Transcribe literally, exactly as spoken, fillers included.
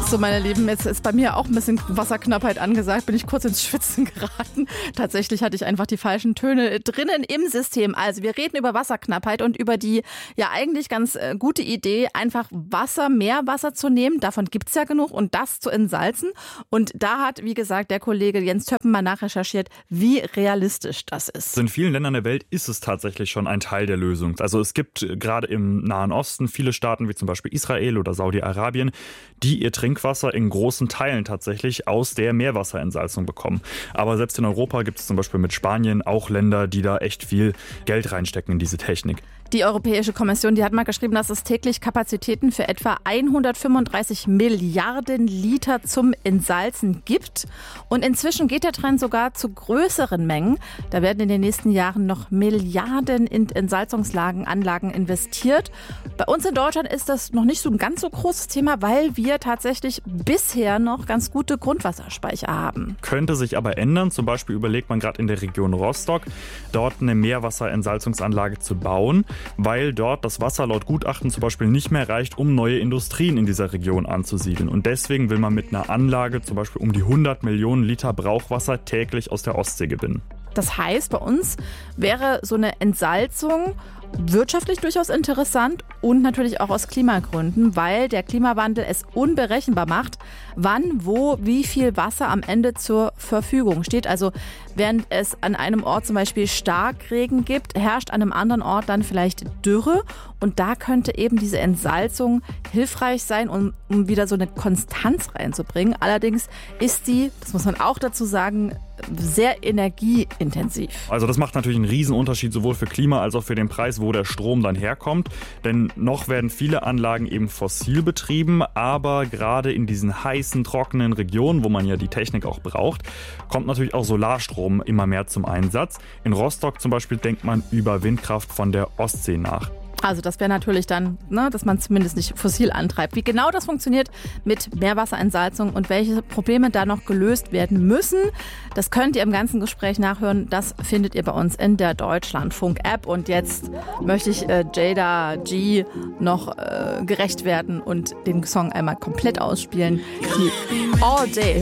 So, meine Lieben, jetzt ist bei mir auch ein bisschen Wasserknappheit angesagt, bin ich kurz ins Schwitzen geraten. Tatsächlich hatte ich einfach die falschen Töne drinnen im System. Also wir reden über Wasserknappheit und über die ja eigentlich ganz äh, gute Idee, einfach Wasser, mehr Wasser zu nehmen. Davon gibt's ja genug und das zu entsalzen. Und da hat, wie gesagt, der Kollege Jens Töppen mal nachrecherchiert, wie realistisch das ist. In vielen Ländern der Welt ist es tatsächlich schon ein Teil der Lösung. Also es gibt gerade im Nahen Osten viele Staaten wie zum Beispiel Israel oder Saudi-Arabien, die ihr Trinkwasser in großen Teilen tatsächlich aus der Meerwasserentsalzung bekommen. Aber selbst in Europa gibt es zum Beispiel mit Spanien auch Länder, die da echt viel Geld reinstecken in diese Technik. Die Europäische Kommission, die hat mal geschrieben, dass es täglich Kapazitäten für etwa hundertfünfunddreißig Milliarden Liter zum Entsalzen gibt. Und inzwischen geht der Trend sogar zu größeren Mengen. Da werden in den nächsten Jahren noch Milliarden in Entsalzungsanlagen Anlagen investiert. Bei uns in Deutschland ist das noch nicht so ein ganz so großes Thema, weil wir tatsächlich bisher noch ganz gute Grundwasserspeicher haben. Könnte sich aber ändern. Zum Beispiel überlegt man gerade in der Region Rostock, dort eine Meerwasserentsalzungsanlage zu bauen, weil dort das Wasser laut Gutachten zum Beispiel nicht mehr reicht, um neue Industrien in dieser Region anzusiedeln. Und deswegen will man mit einer Anlage zum Beispiel um die hundert Millionen Liter Brauchwasser täglich aus der Ostsee gewinnen. Das heißt, bei uns wäre so eine Entsalzung wirtschaftlich durchaus interessant und natürlich auch aus Klimagründen, weil der Klimawandel es unberechenbar macht, wann, wo, wie viel Wasser am Ende zur Verfügung steht. Also während es an einem Ort zum Beispiel Starkregen gibt, herrscht an einem anderen Ort dann vielleicht Dürre. Und da könnte eben diese Entsalzung hilfreich sein, um, um wieder so eine Konstanz reinzubringen. Allerdings ist die, das muss man auch dazu sagen, sehr energieintensiv. Also das macht natürlich einen Riesenunterschied sowohl für Klima als auch für den Preis, wo der Strom dann herkommt. Denn noch werden viele Anlagen eben fossil betrieben, aber gerade in diesen heißen, trockenen Regionen, wo man ja die Technik auch braucht, kommt natürlich auch Solarstrom immer mehr zum Einsatz. In Rostock zum Beispiel denkt man über Windkraft von der Ostsee nach. Also das wäre natürlich dann, ne, dass man zumindest nicht fossil antreibt. Wie genau das funktioniert mit Meerwasserentsalzung und welche Probleme da noch gelöst werden müssen, das könnt ihr im ganzen Gespräch nachhören. Das findet ihr bei uns in der Deutschlandfunk-App. Und jetzt möchte ich äh, Jada G noch äh, gerecht werden und den Song einmal komplett ausspielen. Die All Day